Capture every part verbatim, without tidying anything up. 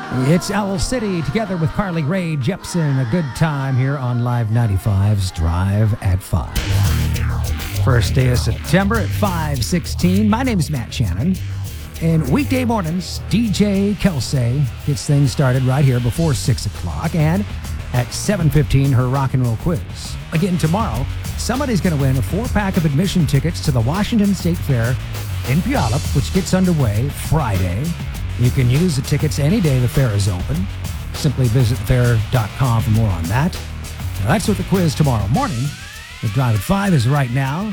It's Owl City together with Carly Rae Jepsen. A good time here on Live ninety-five's Drive at five. First day of September at five sixteen. My name is Matt Shannon. And weekday mornings, D J Kelsey gets things started right here before six o'clock. And at seven fifteen, her rock and roll quiz. Again, tomorrow, somebody's going to win a four-pack of admission tickets to the Washington State Fair in Puyallup, which gets underway Friday. You can use the tickets any day the fair is open. Simply visit fair dot com for more on that. Now, that's with the quiz tomorrow morning. The Drive at five is right now.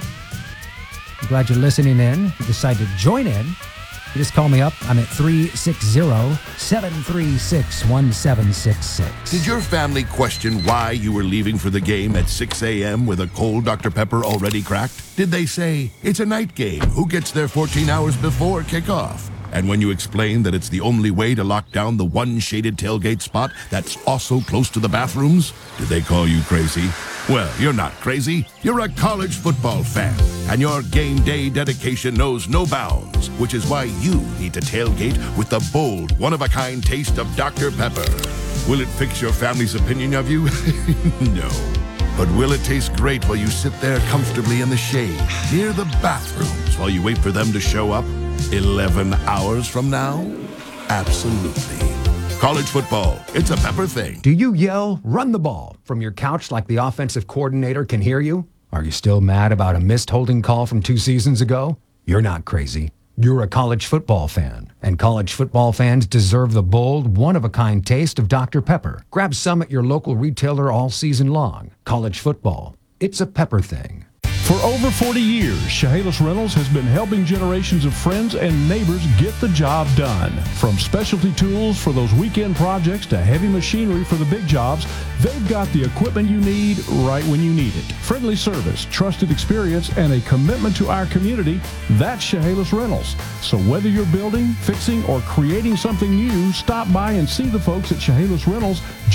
I'm glad you're listening in. If you decide to join in, you just call me up. I'm at three six zero, seven three six, one seven six six. Did your family question why you were leaving for the game at six a.m. with a cold Doctor Pepper already cracked? Did they say, it's a night game, who gets there fourteen hours before kickoff? And when you explained that it's the only way to lock down the one shaded tailgate spot that's also close to the bathrooms, did they call you crazy? Well, you're not crazy. You're a college football fan, and your game day dedication knows no bounds, which is why you need to tailgate with the bold, one-of-a-kind taste of Doctor Pepper. Will it fix your family's opinion of you? No. But will it taste great while you sit there comfortably in the shade, near the bathrooms, while you wait for them to show up eleven hours from now? Absolutely. College football, it's a Pepper thing. Do you yell, run the ball, from your couch like the offensive coordinator can hear you? Are you still mad about a missed holding call from two seasons ago? You're not crazy. You're a college football fan, and college football fans deserve the bold, one-of-a-kind taste of Doctor Pepper. Grab some at your local retailer all season long. College football, it's a Pepper thing. For over forty years, Chehalis Rentals has been helping generations of friends and neighbors get the job done. From specialty tools for those weekend projects to heavy machinery for the big jobs, they've got the equipment you need right when you need it. Friendly service, trusted experience, and a commitment to our community, that's Chehalis Rentals. So whether you're building, fixing, or creating something new, stop by and see the folks at Chehalis Rentals